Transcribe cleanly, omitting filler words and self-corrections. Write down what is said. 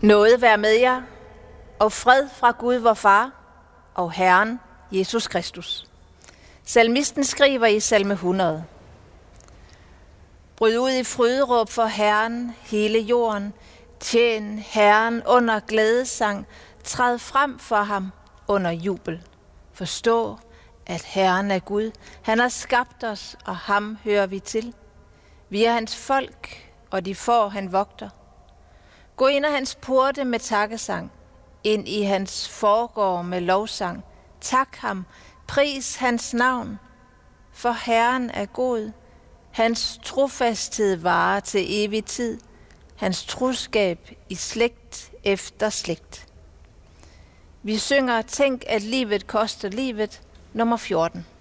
Nåde være med jer, og fred fra Gud vor Far og Herren Jesus Kristus. Salmisten skriver i salme 100. Bryd ud i fryderåb for Herren, hele jorden. Tjen Herren under glædesang. Træd frem for ham under jubel. Forstå, at Herren er Gud. Han har skabt os, og ham hører vi til. Vi er hans folk, og de får han vogter. Gå ind ad hans porte med takkesang, ind i hans forgård med lovsang. Tak ham, pris hans navn, for Herren er god. Hans trofasthed varer til evig tid, hans troskab i slægt efter slægt. Vi synger, tænk at livet koster livet, nummer 14.